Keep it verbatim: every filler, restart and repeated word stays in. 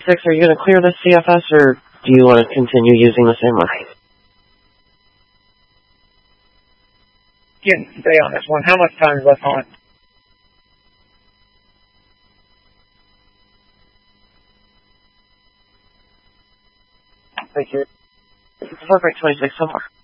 twenty-six, are you going to clear the C F S, or do you want to continue using the same one? Again, stay on this one. How much time is left on it? Thank you. Four point twenty-six so far.